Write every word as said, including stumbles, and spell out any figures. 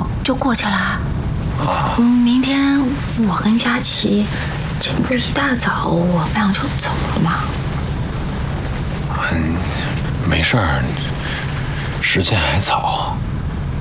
就就过去了。 啊， 嗯，明天我跟佳琪，这不是一大早我们俩就走了吗？ 嗯，没事儿，时间还早。